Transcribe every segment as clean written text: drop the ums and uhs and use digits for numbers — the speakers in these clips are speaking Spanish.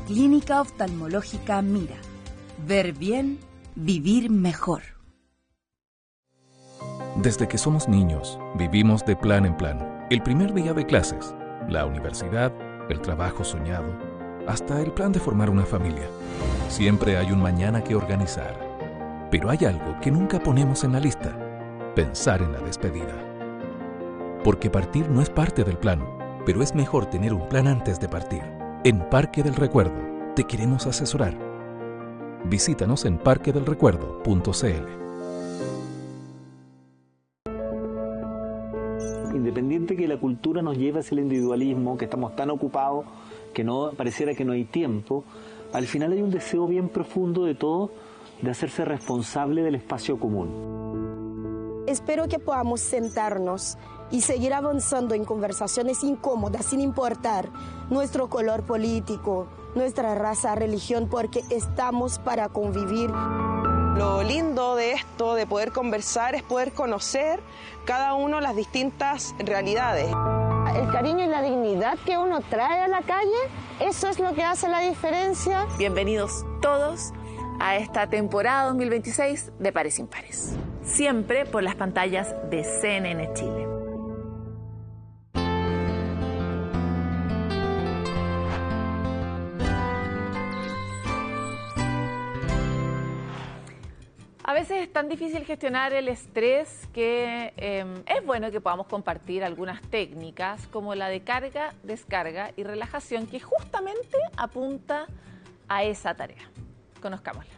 Clínica Oftalmológica Mira. Ver bien, vivir mejor. Desde que somos niños, vivimos de plan en plan. El primer día de clases, la universidad, el trabajo soñado, hasta el plan de formar una familia. Siempre hay un mañana que organizar. Pero hay algo que nunca ponemos en la lista: pensar en la despedida. Porque partir no es parte del plan, pero es mejor tener un plan antes de partir. En Parque del Recuerdo te queremos asesorar. Visítanos en parquedelrecuerdo.cl. Independiente que la cultura nos lleve hacia el individualismo, que estamos tan ocupados que no pareciera que no hay tiempo, al final hay un deseo bien profundo de todos de hacerse responsable del espacio común. Espero que podamos sentarnos y seguir avanzando en conversaciones incómodas sin importar nuestro color político, nuestra raza, religión, porque estamos para convivir. Lo lindo de esto, de poder conversar, es poder conocer cada uno las distintas realidades. El cariño y la dignidad que uno trae a la calle, eso es lo que hace la diferencia. Bienvenidos todos a esta temporada 2026 de Pares Impares. Siempre por las pantallas de CNN Chile. A veces es tan difícil gestionar el estrés que es bueno que podamos compartir algunas técnicas como la de carga, descarga y relajación que justamente apunta a esa tarea. Conozcámosla.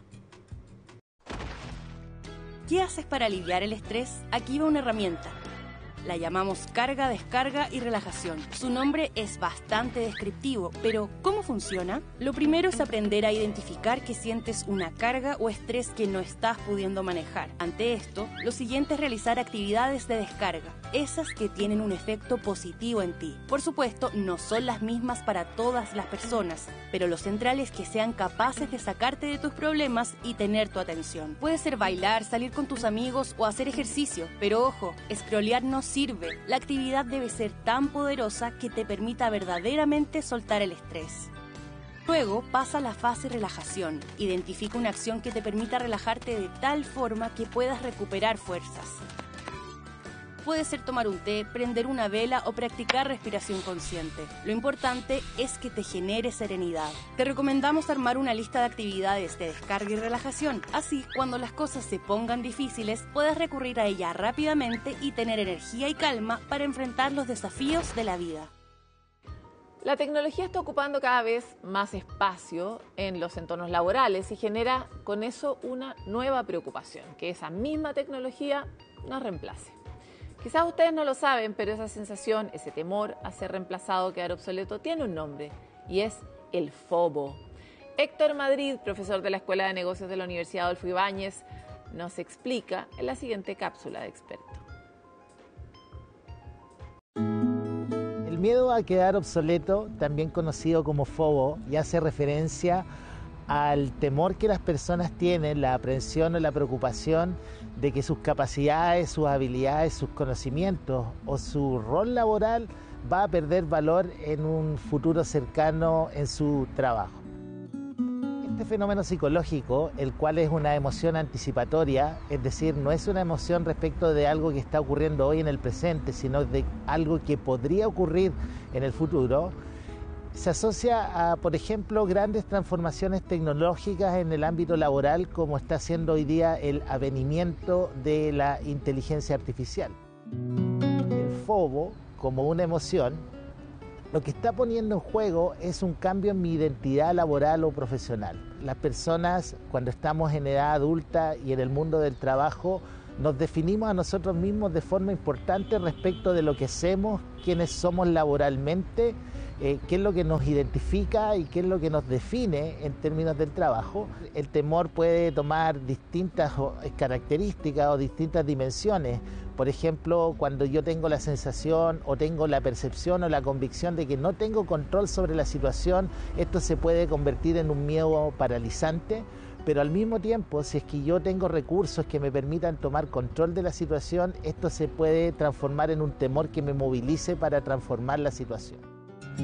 ¿Qué haces para aliviar el estrés? Aquí va una herramienta. La llamamos carga, descarga y relajación. Su nombre es bastante descriptivo, pero ¿cómo funciona? Lo primero es aprender a identificar que sientes una carga o estrés que no estás pudiendo manejar. Ante esto, lo siguiente es realizar actividades de descarga, esas que tienen un efecto positivo en ti. Por supuesto, no son las mismas para todas las personas, pero lo central es que sean capaces de sacarte de tus problemas y tener tu atención. Puede ser bailar, salir con tus amigos o hacer ejercicio, pero ojo, scrollear no sirve. La actividad debe ser tan poderosa que te permita verdaderamente soltar el estrés. Luego pasa a la fase relajación. Identifica una acción que te permita relajarte de tal forma que puedas recuperar fuerzas. Puede ser tomar un té, prender una vela o practicar respiración consciente. Lo importante es que te genere serenidad. Te recomendamos armar una lista de actividades de descarga y relajación. Así, cuando las cosas se pongan difíciles, puedes recurrir a ella rápidamente y tener energía y calma para enfrentar los desafíos de la vida. La tecnología está ocupando cada vez más espacio en los entornos laborales y genera con eso una nueva preocupación, que esa misma tecnología nos reemplace. Quizás ustedes no lo saben, pero esa sensación, ese temor a ser reemplazado, quedar obsoleto, tiene un nombre y es el FOMO. Héctor Madrid, profesor de la Escuela de Negocios de la Universidad Adolfo Ibáñez, nos explica en la siguiente cápsula de experto. El miedo a quedar obsoleto, también conocido como FOMO, y hace referencia al temor que las personas tienen, la aprensión o la preocupación de que sus capacidades, sus habilidades, sus conocimientos o su rol laboral va a perder valor en un futuro cercano en su trabajo. Este fenómeno psicológico, el cual es una emoción anticipatoria, es decir, no es una emoción respecto de algo que está ocurriendo hoy en el presente, sino de algo que podría ocurrir en el futuro, se asocia a, por ejemplo, grandes transformaciones tecnológicas en el ámbito laboral, como está haciendo hoy día el avenimiento de la inteligencia artificial. El FOMO, como una emoción, lo que está poniendo en juego es un cambio en mi identidad laboral o profesional. Las personas, cuando estamos en edad adulta y en el mundo del trabajo, nos definimos a nosotros mismos de forma importante respecto de lo que hacemos, quiénes somos laboralmente, qué es lo que nos identifica y qué es lo que nos define en términos del trabajo. El temor puede tomar distintas características o distintas dimensiones. Por ejemplo, cuando yo tengo la sensación o tengo la percepción o la convicción de que no tengo control sobre la situación, esto se puede convertir en un miedo paralizante. Pero al mismo tiempo, si es que yo tengo recursos que me permitan tomar control de la situación, esto se puede transformar en un temor que me movilice para transformar la situación.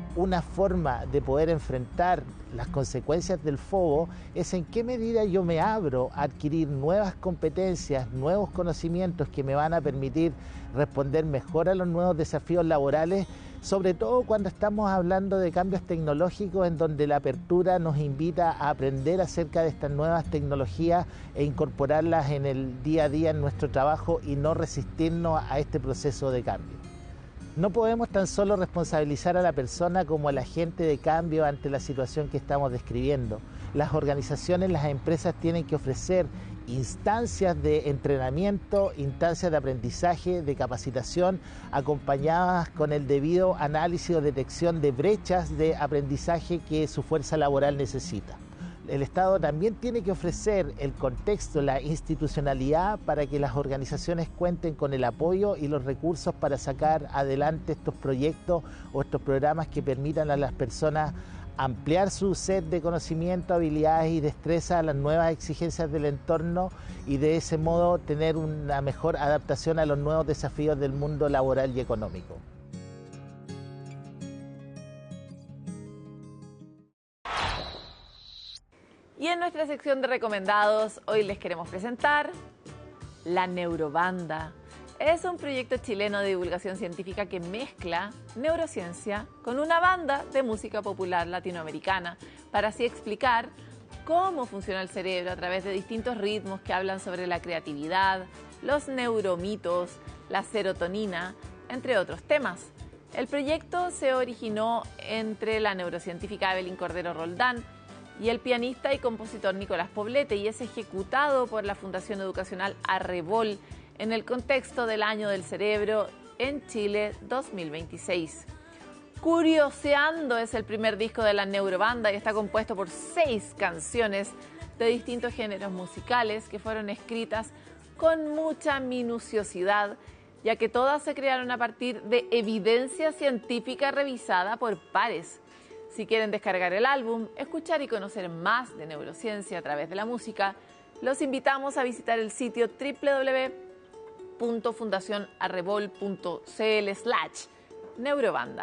una forma de poder enfrentar las consecuencias del FOBO es en qué medida yo me abro a adquirir nuevas competencias, nuevos conocimientos que me van a permitir responder mejor a los nuevos desafíos laborales, sobre todo cuando estamos hablando de cambios tecnológicos en donde la apertura nos invita a aprender acerca de estas nuevas tecnologías e incorporarlas en el día a día en nuestro trabajo y no resistirnos a este proceso de cambio. No podemos tan solo responsabilizar a la persona como al agente de cambio ante la situación que estamos describiendo. Las organizaciones, las empresas tienen que ofrecer instancias de entrenamiento, instancias de aprendizaje, de capacitación, acompañadas con el debido análisis o detección de brechas de aprendizaje que su fuerza laboral necesita. El Estado también tiene que ofrecer el contexto, la institucionalidad para que las organizaciones cuenten con el apoyo y los recursos para sacar adelante estos proyectos o estos programas que permitan a las personas ampliar su set de conocimiento, habilidades y destrezas a las nuevas exigencias del entorno y de ese modo tener una mejor adaptación a los nuevos desafíos del mundo laboral y económico. Y en nuestra sección de recomendados, hoy les queremos presentar La Neurobanda. Es un proyecto chileno de divulgación científica que mezcla neurociencia con una banda de música popular latinoamericana para así explicar cómo funciona el cerebro a través de distintos ritmos que hablan sobre la creatividad, los neuromitos, la serotonina, entre otros temas. El proyecto se originó entre la neurocientífica Evelyn Cordero Roldán y el pianista y compositor Nicolás Poblete y es ejecutado por la Fundación Educacional Arrebol en el contexto del Año del Cerebro en Chile 2026. Curioseando es el primer disco de la Neurobanda y está compuesto por 6 canciones de distintos géneros musicales que fueron escritas con mucha minuciosidad, ya que todas se crearon a partir de evidencia científica revisada por pares. Si quieren descargar el álbum, escuchar y conocer más de neurociencia a través de la música, los invitamos a visitar el sitio www.fundacionarrebol.cl/neurobanda.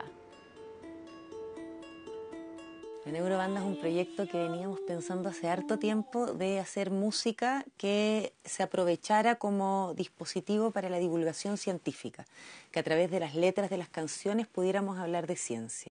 La Neurobanda es un proyecto que veníamos pensando hace harto tiempo de hacer música que se aprovechara como dispositivo para la divulgación científica, que a través de las letras de las canciones pudiéramos hablar de ciencia.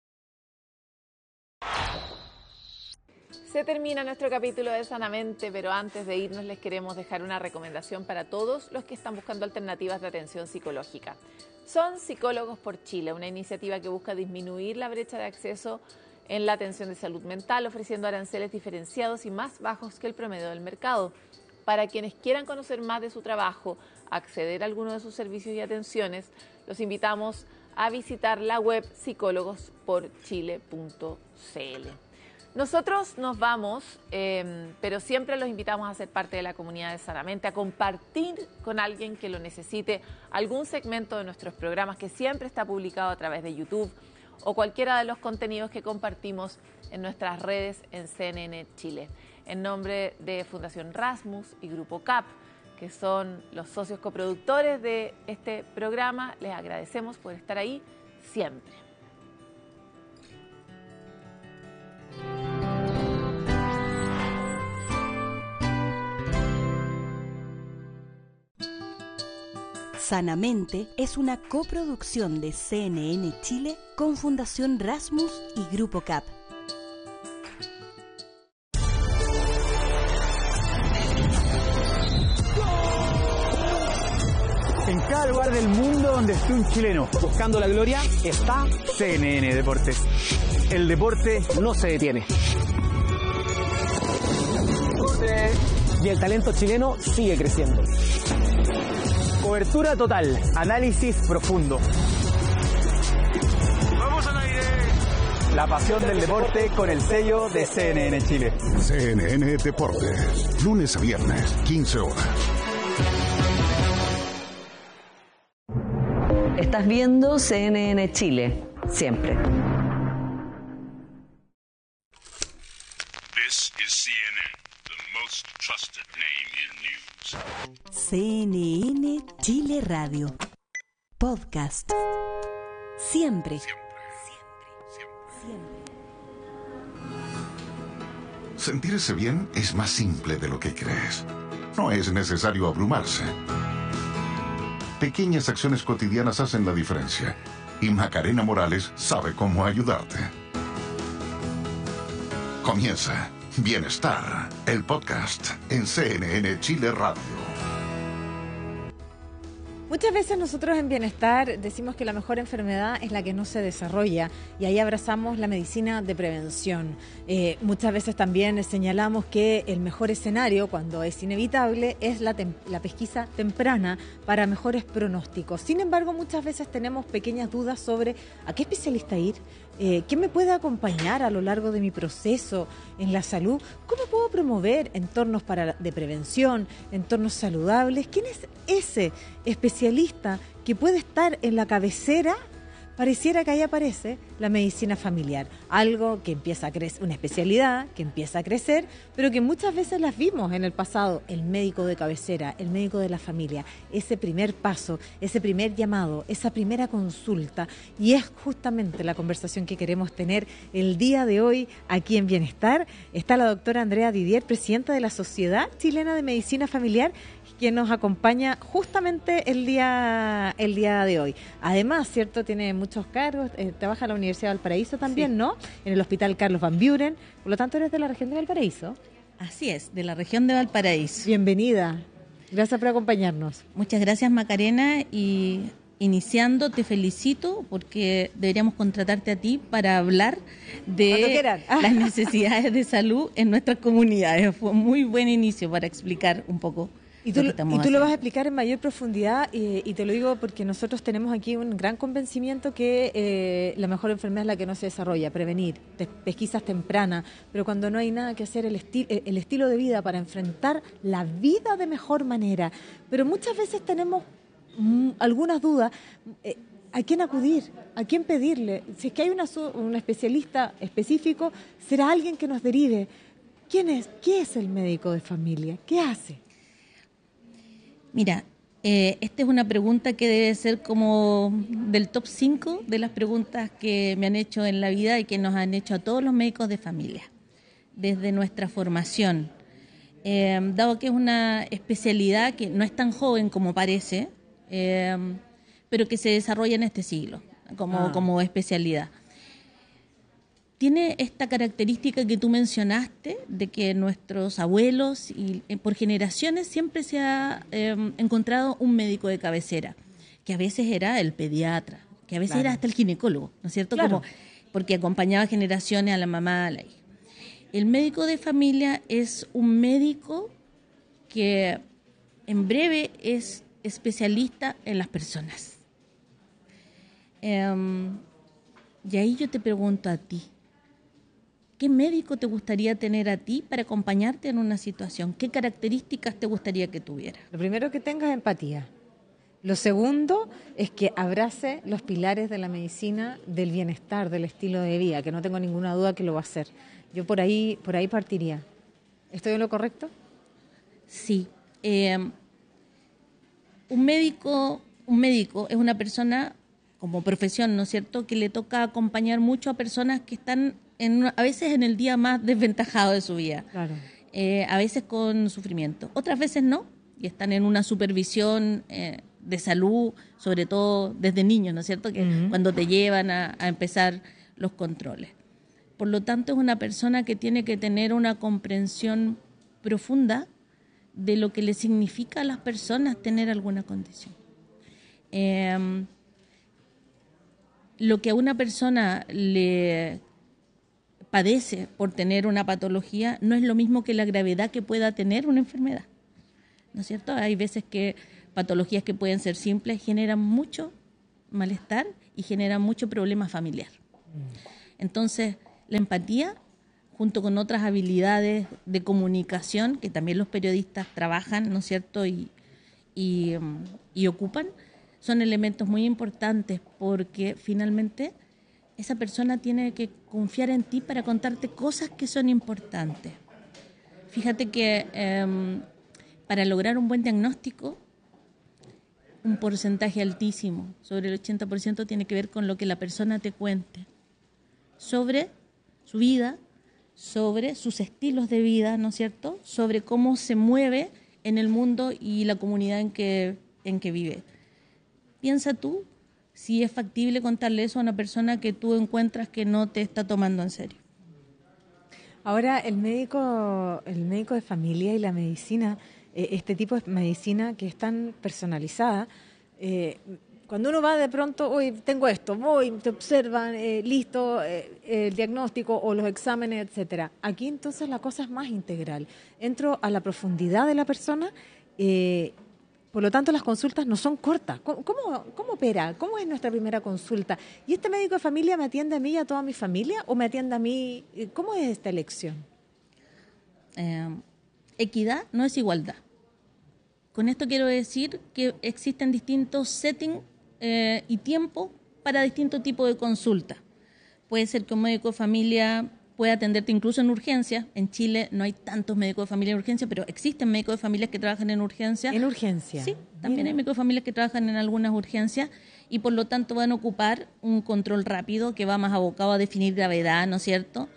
Se termina nuestro capítulo de Sanamente, pero antes de irnos les queremos dejar una recomendación para todos los que están buscando alternativas de atención psicológica. Son Psicólogos por Chile, una iniciativa que busca disminuir la brecha de acceso en la atención de salud mental, ofreciendo aranceles diferenciados y más bajos que el promedio del mercado. Para quienes quieran conocer más de su trabajo, acceder a alguno de sus servicios y atenciones, los invitamos a visitar la web psicólogosporchile.cl. Nosotros nos vamos, pero siempre los invitamos a ser parte de la comunidad de Sanamente, a compartir con alguien que lo necesite algún segmento de nuestros programas que siempre está publicado a través de YouTube o cualquiera de los contenidos que compartimos en nuestras redes en CNN Chile. En nombre de Fundación Rasmus y Grupo CAP, que son los socios coproductores de este programa, les agradecemos por estar ahí siempre. Sanamente es una coproducción de CNN Chile con Fundación Rasmus y Grupo CAP. En cada lugar del mundo donde esté un chileno buscando la gloria está CNN Deportes. El deporte no se detiene. Y el talento chileno sigue creciendo. Cobertura total, análisis profundo. ¡Vamos al aire! La pasión del deporte con el sello de CNN Chile. CNN Deportes, lunes a viernes, 15 horas. Estás viendo CNN Chile, siempre. This is CNN, the most trusted name in news. CNN Chile Radio. Podcast. Siempre. siempre. Sentirse bien es más simple de lo que crees. No es necesario abrumarse. Pequeñas acciones cotidianas hacen la diferencia. Y Macarena Morales sabe cómo ayudarte. Comienza Bienestar, el podcast en CNN Chile Radio. Muchas veces nosotros en Bienestar decimos que la mejor enfermedad es la que no se desarrolla y ahí abrazamos la medicina de prevención. Muchas veces también señalamos que el mejor escenario, cuando es inevitable, es la pesquisa temprana para mejores pronósticos. Sin embargo, muchas veces tenemos pequeñas dudas sobre a qué especialista ir, ¿quién me puede acompañar a lo largo de mi proceso en la salud? ¿Cómo puedo promover entornos de prevención, entornos saludables? ¿Quién es ese especialista que puede estar en la cabecera? Pareciera que ahí aparece la medicina familiar, algo que empieza a crecer, una especialidad que empieza a crecer, pero que muchas veces las vimos en el pasado, el médico de cabecera, el médico de la familia, ese primer paso, ese primer llamado, esa primera consulta, y es justamente la conversación que queremos tener el día de hoy aquí en Bienestar. Está la doctora Andrea Didier, presidenta de la Sociedad Chilena de Medicina Familiar, quien nos acompaña justamente el día de hoy. Además, ¿cierto? Tiene muchos cargos, trabaja en la Universidad de Valparaíso también, sí, ¿no? En el Hospital Carlos Van Buren. Por lo tanto, eres de la región de Valparaíso. Así es, de la región de Valparaíso. Bienvenida. Gracias por acompañarnos. Muchas gracias, Macarena. Y iniciando, te felicito porque deberíamos contratarte a ti para hablar de las necesidades de salud en nuestras comunidades. Fue un muy buen inicio para explicar un poco. Y tú lo vas a explicar en mayor profundidad y te lo digo porque nosotros tenemos aquí un gran convencimiento que la mejor enfermedad es la que no se desarrolla, prevenir, pesquisas tempranas, pero cuando no hay nada que hacer, el estilo de vida para enfrentar la vida de mejor manera. Pero muchas veces tenemos algunas dudas. ¿A quién acudir? ¿A quién pedirle? Si es que hay un especialista específico, será alguien que nos derive. ¿Quién es? ¿Qué es el médico de familia? ¿Qué hace? Mira, esta es una pregunta que debe ser como del top 5 de las preguntas que me han hecho en la vida y que nos han hecho a todos los médicos de familia, desde nuestra formación. Dado que es una especialidad que no es tan joven como parece, pero que se desarrolla en este siglo como especialidad. Tiene esta característica que tú mencionaste, de que nuestros abuelos y por generaciones siempre se ha encontrado un médico de cabecera, que a veces era el pediatra, que a veces era hasta el ginecólogo, ¿no es cierto? Claro. Porque acompañaba generaciones a la mamá, a la hija. El médico de familia es un médico que en breve es especialista en las personas. Y ahí yo te pregunto a ti, ¿qué médico te gustaría tener a ti para acompañarte en una situación? ¿Qué características te gustaría que tuviera? Lo primero, que tengas empatía. Lo segundo es que abrace los pilares de la medicina, del bienestar, del estilo de vida, que no tengo ninguna duda que lo va a hacer. Yo por ahí partiría. ¿Estoy en lo correcto? Sí. Un médico es una persona como profesión, ¿no es cierto?, que le toca acompañar mucho a personas que están a veces en el día más desventajado de su vida, claro. A veces con sufrimiento, otras veces no, y están en una supervisión de salud, sobre todo desde niños, ¿no es cierto?, que cuando te llevan a empezar los controles. Por lo tanto, es una persona que tiene que tener una comprensión profunda de lo que le significa a las personas tener alguna condición. Lo que a una persona le padece por tener una patología no es lo mismo que la gravedad que pueda tener una enfermedad, ¿no es cierto? Hay veces que patologías que pueden ser simples generan mucho malestar y generan mucho problema familiar. Entonces, la empatía, junto con otras habilidades de comunicación que también los periodistas trabajan, ¿no es cierto?, y ocupan, son elementos muy importantes porque finalmente esa persona tiene que confiar en ti para contarte cosas que son importantes. Fíjate que para lograr un buen diagnóstico, un porcentaje altísimo, sobre el 80%, tiene que ver con lo que la persona te cuente sobre su vida, sobre sus estilos de vida, ¿no es cierto?, sobre cómo se mueve en el mundo y la comunidad en que vive. Piensa tú si es factible contarle eso a una persona que tú encuentras que no te está tomando en serio. Ahora, el médico de familia y la medicina, este tipo de medicina que es tan personalizada, cuando uno va de pronto, hoy tengo esto, voy, te observan, listo, el diagnóstico o los exámenes, etcétera. Aquí entonces la cosa es más integral. Entro a la profundidad de la persona, por lo tanto las consultas no son cortas. ¿Cómo opera? ¿Cómo es nuestra primera consulta? ¿Y este médico de familia me atiende a mí y a toda mi familia o me atiende a mí? ¿Cómo es esta elección? Equidad no es igualdad. Con esto quiero decir que existen distintos settings y tiempo para distintos tipos de consulta. Puede ser que un médico de familia pueda atenderte incluso en urgencia. En Chile no hay tantos médicos de familia en urgencia, pero existen médicos de familias que trabajan en urgencia. ¿En urgencia? Sí, también hay médicos de familias que trabajan en algunas urgencias y por lo tanto van a ocupar un control rápido que va más abocado a definir gravedad, ¿no es cierto?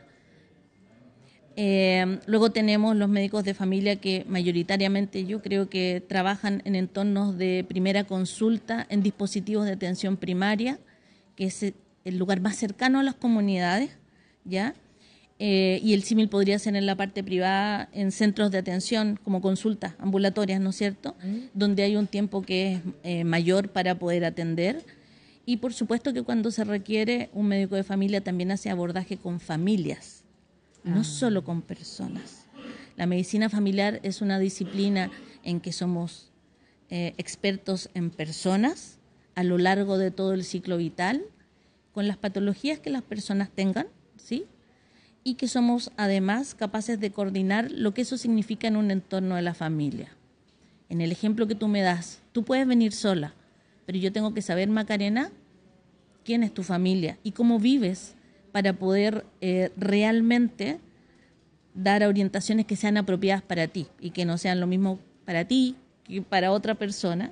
Luego tenemos los médicos de familia que mayoritariamente yo creo que trabajan en entornos de primera consulta en dispositivos de atención primaria, que es el lugar más cercano a las comunidades, ¿ya? Y el símil podría ser en la parte privada, en centros de atención como consultas ambulatorias, ¿no es cierto? Donde hay un tiempo que es mayor para poder atender. Y por supuesto que cuando se requiere, un médico de familia también hace abordaje con familias, no solo con personas. La medicina familiar es una disciplina en que somos expertos en personas a lo largo de todo el ciclo vital, con las patologías que las personas tengan, ¿sí? Y que somos además capaces de coordinar lo que eso significa en un entorno de la familia. En el ejemplo que tú me das, tú puedes venir sola, pero yo tengo que saber, Macarena, quién es tu familia y cómo vives para poder realmente dar orientaciones que sean apropiadas para ti y que no sean lo mismo para ti que para otra persona.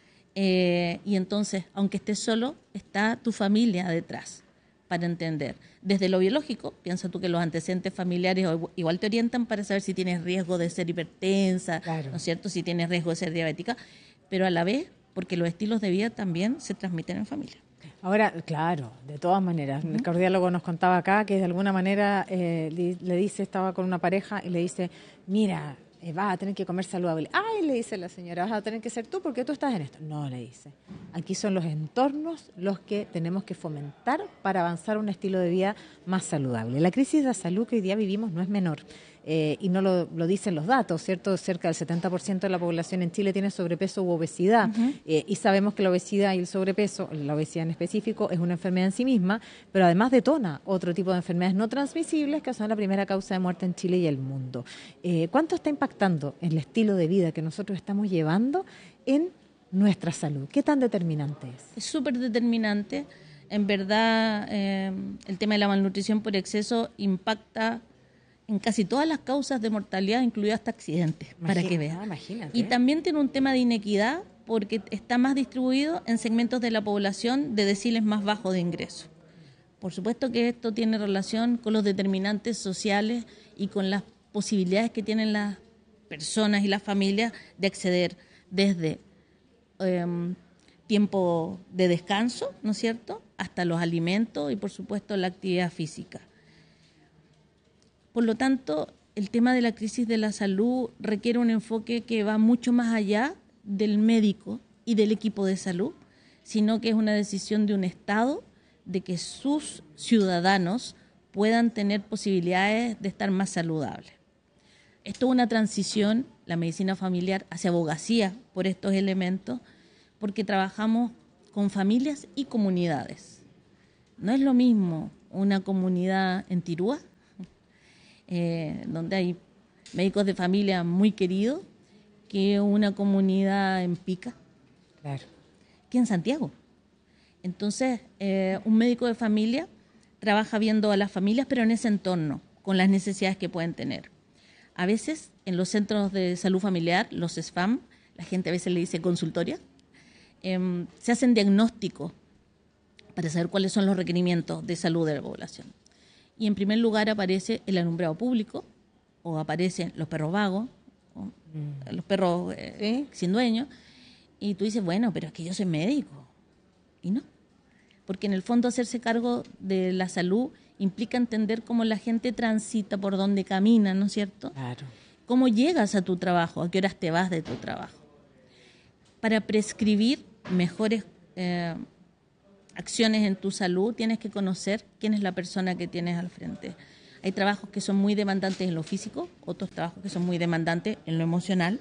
Y entonces, aunque estés solo, está tu familia detrás para entender. Desde lo biológico, piensa tú que los antecedentes familiares igual te orientan para saber si tienes riesgo de ser hipertensa, claro, ¿no es cierto?, si tienes riesgo de ser diabética, pero a la vez, porque los estilos de vida también se transmiten en familia. Ahora, claro, de todas maneras, el cardiólogo nos contaba acá que de alguna manera le dice, estaba con una pareja y le dice, mira, vas a tener que comer saludable. Ay, le dice la señora, vas a tener que ser tú porque tú estás en esto. No, le dice, aquí son los entornos los que tenemos que fomentar para avanzar a un estilo de vida más saludable. La crisis de salud que hoy día vivimos no es menor. Y no lo dicen los datos, ¿cierto? Cerca del 70% de la población en Chile tiene sobrepeso u obesidad. Y sabemos que la obesidad y el sobrepeso, la obesidad en específico, es una enfermedad en sí misma, pero además detona otro tipo de enfermedades no transmisibles que son la primera causa de muerte en Chile y el mundo. ¿Cuánto está impactando el estilo de vida que nosotros estamos llevando en nuestra salud? ¿Qué tan determinante es? Es súper determinante. En verdad, el tema de la malnutrición por exceso impacta en casi todas las causas de mortalidad, incluidas hasta accidentes, para que vean. Imagínate. Y también tiene un tema de inequidad porque está más distribuido en segmentos de la población de deciles más bajos de ingreso. Por supuesto que esto tiene relación con los determinantes sociales y con las posibilidades que tienen las personas y las familias de acceder desde tiempo de descanso, ¿no es cierto?, hasta los alimentos y, por supuesto, la actividad física. Por lo tanto, el tema de la crisis de la salud requiere un enfoque que va mucho más allá del médico y del equipo de salud, sino que es una decisión de un Estado de que sus ciudadanos puedan tener posibilidades de estar más saludables. Esto es una transición, la medicina familiar, hacia abogacía por estos elementos, porque trabajamos con familias y comunidades. No es lo mismo una comunidad en Tirúa, donde hay médicos de familia muy queridos, que una comunidad en Pica, claro, que en Santiago. Entonces, un médico de familia trabaja viendo a las familias, pero en ese entorno, con las necesidades que pueden tener. A veces, en los centros de salud familiar, los SFAM, la gente a veces le dice consultoria, se hacen diagnósticos para saber cuáles son los requerimientos de salud de la población. y en primer lugar aparece el alumbrado público, o aparecen los perros vagos, o los perros sin dueño, y tú dices, bueno, pero es que yo soy médico. Y no, porque en el fondo hacerse cargo de la salud implica entender cómo la gente transita, por dónde camina, ¿no es cierto? Claro. Cómo llegas a tu trabajo, a qué horas te vas de tu trabajo. Para prescribir mejores acciones en tu salud, tienes que conocer quién es la persona que tienes al frente. Hay trabajos que son muy demandantes en lo físico, otros trabajos que son muy demandantes en lo emocional,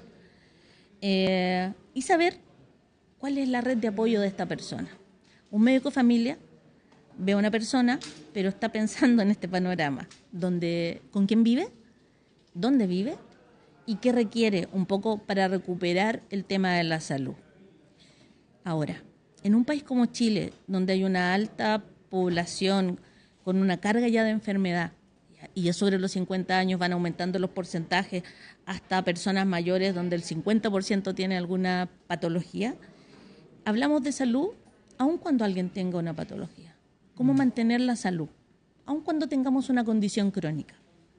y saber cuál es la red de apoyo de esta persona. Un médico de familia ve a una persona, pero está pensando en este panorama, donde con quién vive, dónde vive y qué requiere un poco para recuperar el tema de la salud. Ahora, en un país como Chile, donde hay una alta población con una carga ya de enfermedad, y ya sobre los 50 años van aumentando los porcentajes hasta personas mayores donde el 50% tiene alguna patología, hablamos de salud aun cuando alguien tenga una patología. ¿Cómo mantener la salud? Aun cuando tengamos una condición crónica.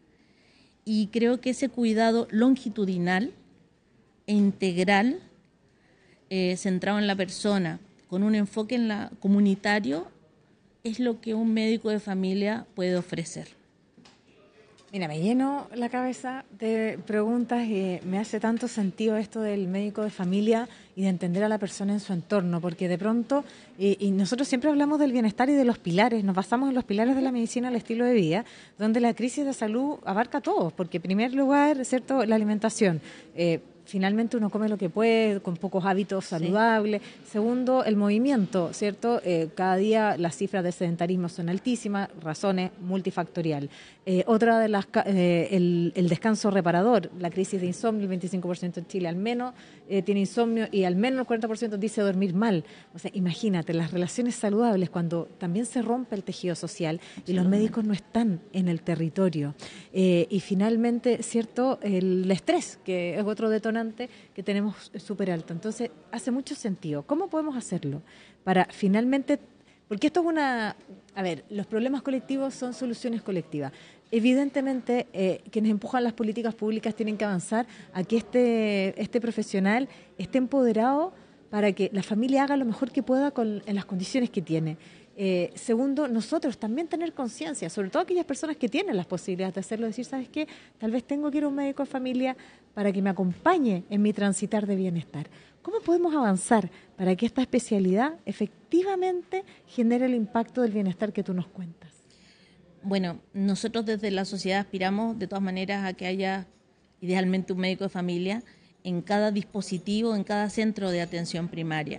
Y creo que ese cuidado longitudinal e integral, centrado en la persona, con un enfoque comunitario, es lo que un médico de familia puede ofrecer. Mira, me lleno la cabeza de preguntas y me hace tanto sentido esto del médico de familia y de entender a la persona en su entorno, porque de pronto, y nosotros siempre hablamos del bienestar y de los pilares, nos basamos en los pilares de la medicina, el estilo de vida, donde la crisis de salud abarca a todos, porque en primer lugar, ¿cierto?, la alimentación. Finalmente uno come lo que puede, con pocos hábitos saludables. Sí. Segundo, el movimiento, ¿cierto? Cada día las cifras de sedentarismo son altísimas, razones multifactorial. Otra de las, el descanso reparador, la crisis de insomnio, el 25% en Chile al menos tiene insomnio y al menos el 40% dice dormir mal. O sea, imagínate, las relaciones saludables cuando también se rompe el tejido social y los médicos no están en el territorio. Y finalmente, ¿cierto? El estrés, que es otro detonante que tenemos súper alto. Entonces, hace mucho sentido. ¿Cómo podemos hacerlo para finalmente, porque esto es los problemas colectivos son soluciones colectivas. Evidentemente, quienes empujan las políticas públicas tienen que avanzar a que este profesional esté empoderado para que la familia haga lo mejor que pueda en las condiciones que tiene. Segundo, nosotros también tener conciencia, sobre todo aquellas personas que tienen las posibilidades de hacerlo, decir, ¿sabes qué? Tal vez tengo que ir a un médico de familia para que me acompañe en mi transitar de bienestar. ¿Cómo podemos avanzar para que esta especialidad efectivamente genere el impacto del bienestar que tú nos cuentas? Bueno, nosotros desde la sociedad aspiramos de todas maneras a que haya idealmente un médico de familia en cada dispositivo, en cada centro de atención primaria.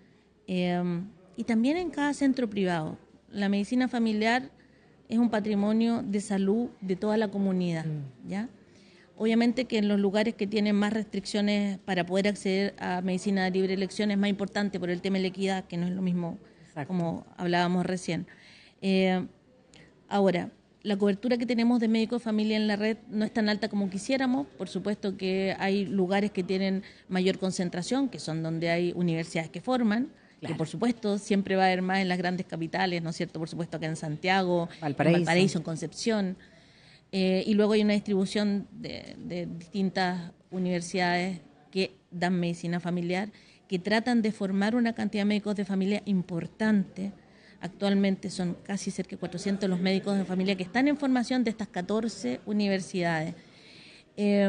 Y también en cada centro privado. La medicina familiar es un patrimonio de salud de toda la comunidad, ¿ya? Obviamente que en los lugares que tienen más restricciones para poder acceder a medicina de libre elección es más importante por el tema de la equidad, que no es lo mismo. Exacto. Como hablábamos recién. Ahora, la cobertura que tenemos de médicos de familia en la red no es tan alta como quisiéramos. Por supuesto que hay lugares que tienen mayor concentración, que son donde hay universidades que forman. Claro. Que por supuesto siempre va a haber más en las grandes capitales, ¿no es cierto? Por supuesto acá en Santiago, en Valparaíso, en Concepción. Y luego hay una distribución de distintas universidades que dan medicina familiar, que tratan de formar una cantidad de médicos de familia importante. Actualmente son casi cerca de 400 los médicos de familia que están en formación de estas 14 universidades. Pero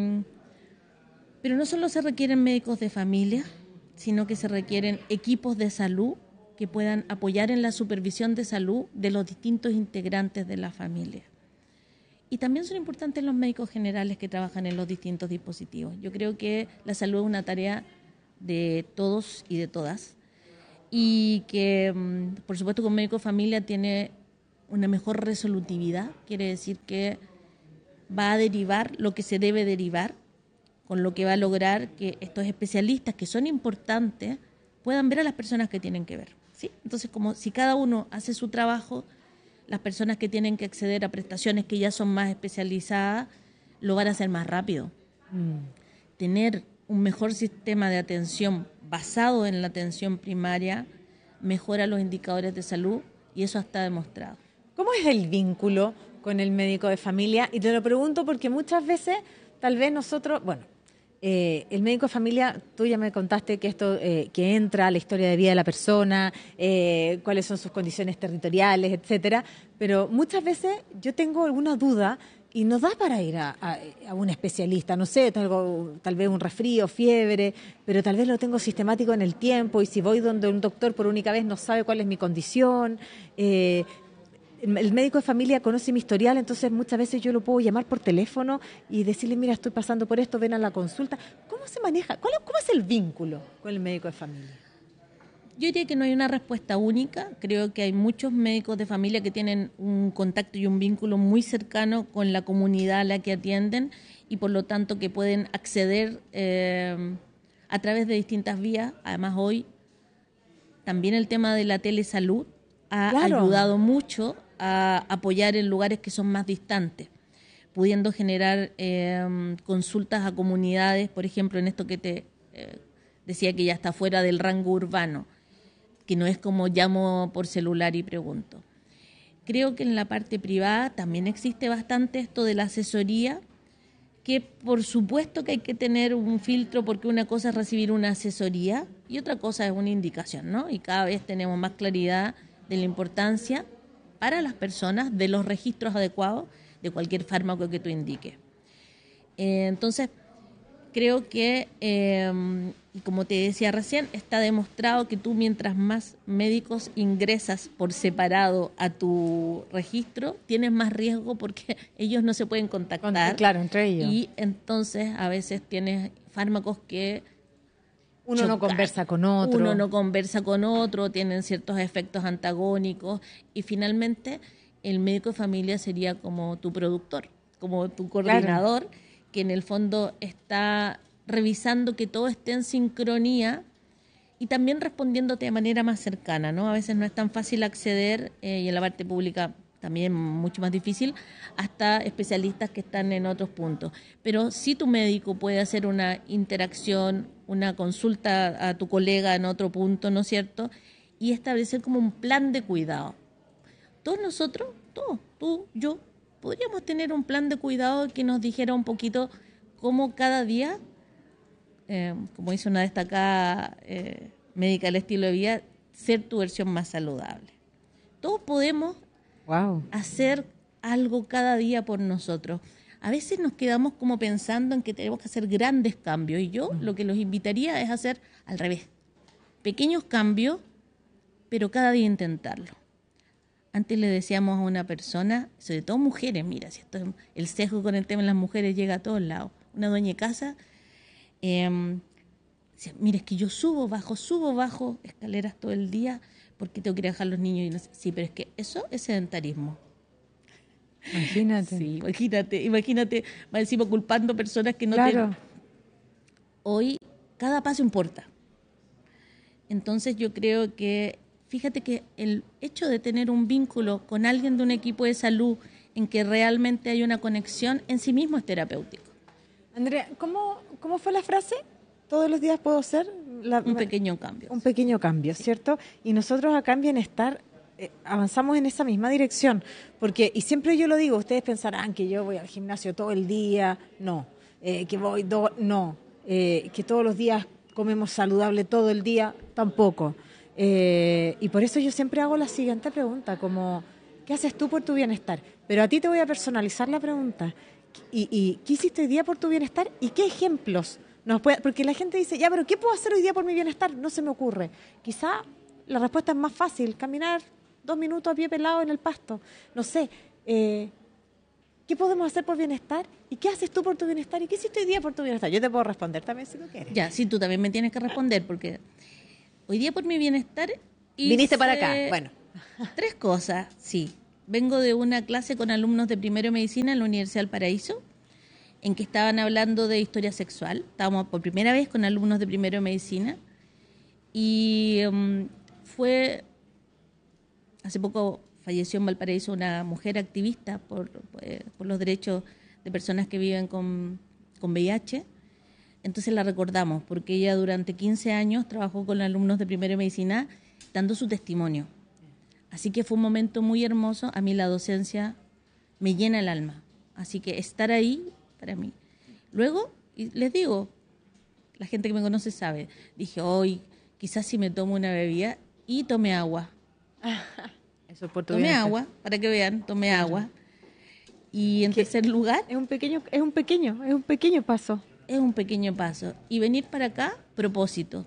no solo se requieren médicos de familia, sino que se requieren equipos de salud que puedan apoyar en la supervisión de salud de los distintos integrantes de la familia. Y también son importantes los médicos generales que trabajan en los distintos dispositivos. Yo creo que la salud es una tarea de todos y de todas, y que, por supuesto, que un médico de familia tiene una mejor resolutividad, quiere decir que va a derivar lo que se debe derivar, con lo que va a lograr que estos especialistas, que son importantes, puedan ver a las personas que tienen que ver, ¿sí? Entonces, como si cada uno hace su trabajo, las personas que tienen que acceder a prestaciones que ya son más especializadas, lo van a hacer más rápido. Tener un mejor sistema de atención basado en la atención primaria mejora los indicadores de salud, y eso está demostrado. ¿Cómo es el vínculo con el médico de familia? Y te lo pregunto porque muchas veces, tal vez nosotros, el médico de familia, tú ya me contaste que esto que entra a la historia de vida de la persona, cuáles son sus condiciones territoriales, etcétera, pero muchas veces yo tengo alguna duda y no da para ir a un especialista, no sé, tal vez un resfrío, fiebre, pero tal vez lo tengo sistemático en el tiempo y si voy donde un doctor por única vez no sabe cuál es mi condición. El médico de familia conoce mi historial, entonces muchas veces yo lo puedo llamar por teléfono y decirle, mira, estoy pasando por esto, ven a la consulta. ¿Cómo se maneja? ¿Cómo es el vínculo con el médico de familia? Yo diría que no hay una respuesta única. Creo que hay muchos médicos de familia que tienen un contacto y un vínculo muy cercano con la comunidad a la que atienden y por lo tanto que pueden acceder a través de distintas vías. Además hoy también el tema de la telesalud ha ayudado mucho a apoyar en lugares que son más distantes, pudiendo generar consultas a comunidades, por ejemplo, en esto que te decía que ya está fuera del rango urbano, que no es como llamo por celular y pregunto. Creo que en la parte privada también existe bastante esto de la asesoría, que por supuesto que hay que tener un filtro porque una cosa es recibir una asesoría y otra cosa es una indicación, ¿no? Y cada vez tenemos más claridad de la importancia para las personas de los registros adecuados de cualquier fármaco que tú indiques. Entonces, creo que, como te decía recién, está demostrado que tú mientras más médicos ingresas por separado a tu registro, tienes más riesgo porque ellos no se pueden contactar. Claro, entre ellos. Y entonces a veces tienes fármacos que uno no conversa con otro. Uno no conversa con otro, tienen ciertos efectos antagónicos y finalmente el médico de familia sería como tu productor, como tu coordinador, que en el fondo está revisando que todo esté en sincronía y también respondiéndote de manera más cercana, ¿no? A veces no es tan fácil acceder, y en la parte pública también mucho más difícil, hasta especialistas que están en otros puntos. Pero sí tu médico puede hacer una interacción, una consulta a tu colega en otro punto, ¿no es cierto? Y establecer como un plan de cuidado. Todos nosotros, tú, yo, podríamos tener un plan de cuidado que nos dijera un poquito cómo cada día, como dice una destacada médica del estilo de vida, ser tu versión más saludable. Todos podemos hacer algo cada día por nosotros. A veces nos quedamos como pensando en que tenemos que hacer grandes cambios y yo lo que los invitaría es hacer al revés. Pequeños cambios, pero cada día intentarlo. Antes le decíamos a una persona, sobre todo mujeres, mira, si esto es el sesgo con el tema de las mujeres llega a todos lados. Una dueña de casa, decía, mira, es que yo subo, bajo escaleras todo el día porque tengo que ir a dejar a los niños. Y no sé. Sí, pero es que eso es sedentarismo. Imagínate. Sí, imagínate, más encima culpando personas que no tienen. Hoy cada paso importa. Entonces yo creo que, fíjate que el hecho de tener un vínculo con alguien de un equipo de salud en que realmente hay una conexión, en sí mismo es terapéutico. Andrea, ¿cómo fue la frase? Todos los días puedo ser un pequeño cambio. Un pequeño cambio, ¿cierto? Y nosotros acá en Bienestar avanzamos en esa misma dirección, porque, y siempre yo lo digo, ustedes pensarán que yo voy al gimnasio todo el día, no, que voy, que todos los días comemos saludable todo el día, tampoco. Y por eso yo siempre hago la siguiente pregunta, como, ¿qué haces tú por tu bienestar? Pero a ti te voy a personalizar la pregunta. ¿Y qué hiciste hoy día por tu bienestar? ¿Y qué ejemplos nos puede? Porque la gente dice, ya, pero ¿qué puedo hacer hoy día por mi bienestar? No se me ocurre. Quizá la respuesta es más fácil, caminar 2 minutos a pie pelado en el pasto. No sé, ¿qué podemos hacer por bienestar? ¿Y qué haces tú por tu bienestar? ¿Y qué hiciste hoy día por tu bienestar? Yo te puedo responder también si tú quieres. Ya, sí, tú también me tienes que responder, porque hoy día por mi bienestar viniste para acá, bueno. 3 cosas, sí. Vengo de una clase con alumnos de primero de medicina en la Universidad del Paraíso, en que estaban hablando de historia sexual. Estábamos por primera vez con alumnos de primero de medicina y hace poco falleció en Valparaíso una mujer activista por los derechos de personas que viven con VIH. Entonces la recordamos porque ella durante 15 años trabajó con alumnos de primero de medicina dando su testimonio Así que fue un momento muy hermoso. A mí la docencia me llena el alma. Así que estar ahí, para mí. Luego, y les digo, la gente que me conoce sabe, dije, hoy quizás si me tomo una bebida y tomé agua. Eso por tu tomé bienestar. agua, para que vean, tomé agua. Y en tercer lugar... Es un pequeño paso. Es un pequeño paso. Y venir para acá, propósito.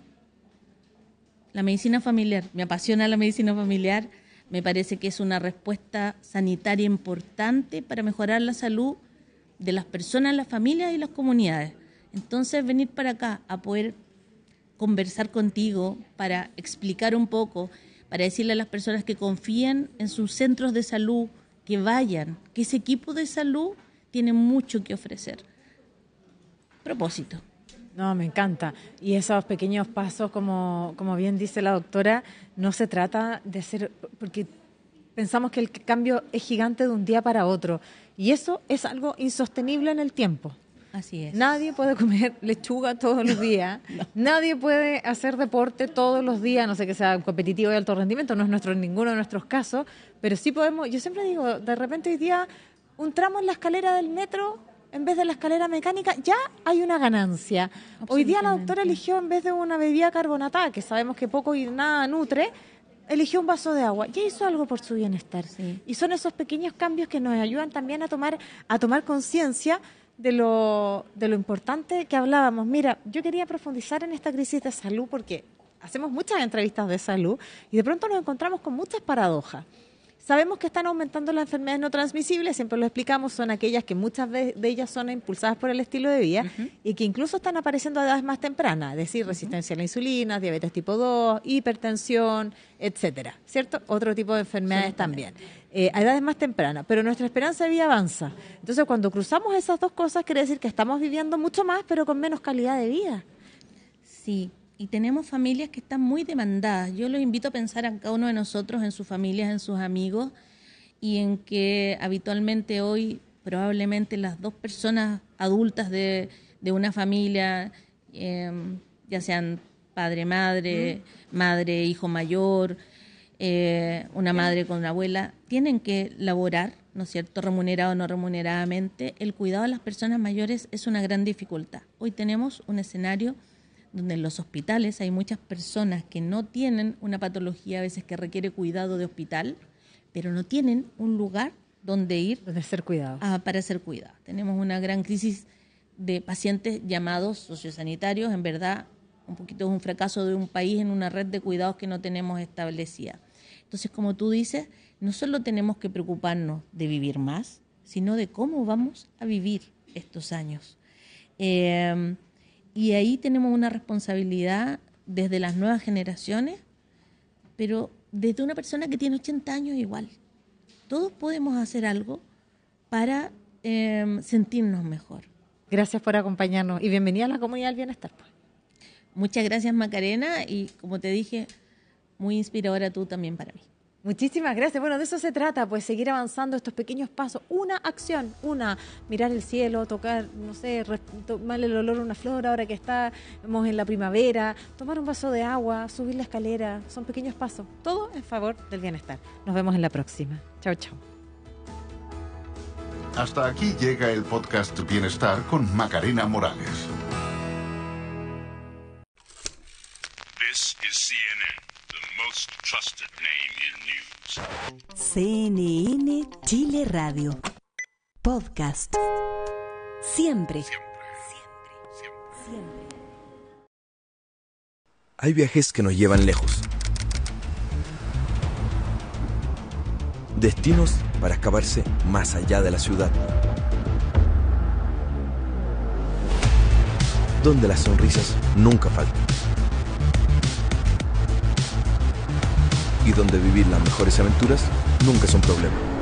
La medicina familiar, me apasiona la medicina familiar, me parece que es una respuesta sanitaria importante para mejorar la salud de las personas, las familias y las comunidades. Entonces, venir para acá a poder conversar contigo, para explicar un poco, para decirle a las personas que confíen en sus centros de salud, que vayan, que ese equipo de salud tiene mucho que ofrecer. Propósito. No, me encanta. Y esos pequeños pasos, como bien dice la doctora, no se trata de hacer, porque pensamos que el cambio es gigante de un día para otro. Y eso es algo insostenible en el tiempo. Así es. Nadie puede comer lechuga todos los días. No. Nadie puede hacer deporte todos los días, no sé que sea competitivo de alto rendimiento, no es ninguno de nuestros casos, pero sí podemos, yo siempre digo, de repente hoy día un tramo en la escalera del metro, en vez de la escalera mecánica, ya hay una ganancia. Hoy día la doctora eligió, en vez de una bebida carbonatada, que sabemos que poco y nada nutre, eligió un vaso de agua. Ya hizo algo por su bienestar. Sí. Y son esos pequeños cambios que nos ayudan también a tomar conciencia de lo importante que hablábamos. Mira, yo quería profundizar en esta crisis de salud porque hacemos muchas entrevistas de salud y de pronto nos encontramos con muchas paradojas. Sabemos que están aumentando las enfermedades no transmisibles, siempre lo explicamos, son aquellas que muchas de ellas son impulsadas por el estilo de vida y que incluso están apareciendo a edades más tempranas, es decir, resistencia a la insulina, diabetes tipo 2, hipertensión, etcétera, ¿cierto? Otro tipo de enfermedades también, a edades más tempranas, pero nuestra esperanza de vida avanza. Entonces, cuando cruzamos esas dos cosas, quiere decir que estamos viviendo mucho más, pero con menos calidad de vida. Sí. Y tenemos familias que están muy demandadas. Yo los invito a pensar a cada uno de nosotros en sus familias, en sus amigos, y en que habitualmente hoy probablemente las dos personas adultas de una familia, ya sean padre, madre, madre, hijo mayor, una madre con una abuela, tienen que laborar, ¿no es cierto?, remunerado o no remuneradamente. El cuidado de las personas mayores es una gran dificultad. Hoy tenemos un escenario donde en los hospitales hay muchas personas que no tienen una patología a veces que requiere cuidado de hospital, pero no tienen un lugar donde ir para ser cuidados. Para ser cuidados. Tenemos una gran crisis de pacientes llamados sociosanitarios. En verdad, un poquito es un fracaso de un país en una red de cuidados que no tenemos establecida. Entonces, como tú dices, no solo tenemos que preocuparnos de vivir más, sino de cómo vamos a vivir estos años. Y ahí tenemos una responsabilidad desde las nuevas generaciones, pero desde una persona que tiene 80 años igual. Todos podemos hacer algo para sentirnos mejor. Gracias por acompañarnos y bienvenida a la Comunidad del Bienestar. Muchas gracias, Macarena, y como te dije, muy inspiradora tú también para mí. Muchísimas gracias. Bueno, de eso se trata, pues seguir avanzando estos pequeños pasos. Una acción, mirar el cielo, tocar, no sé, tomar el olor a una flor ahora que estamos en la primavera, tomar un vaso de agua, subir la escalera. Son pequeños pasos. Todo en favor del bienestar. Nos vemos en la próxima. Chao, chao. Hasta aquí llega el podcast Bienestar con Macarena Morales. This is CNN, the most trusted name in news. CNN Chile Radio. Podcast. Siempre. Hay viajes que nos llevan lejos. Destinos para escaparse más allá de la ciudad. Donde las sonrisas nunca faltan. Y donde vivir las mejores aventuras nunca es un problema.